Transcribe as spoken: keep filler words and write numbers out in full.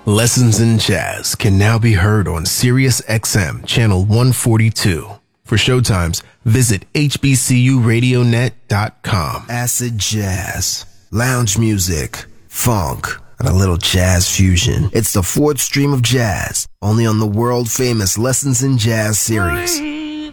Lessons in Jazz can now be heard on Sirius X M Channel one forty-two. For showtimes, visit H B C U radio net dot com. Acid jazz, lounge music, funk, and a little jazz fusion. It's the fourth stream of jazz, only on the world-famous Lessons in Jazz series.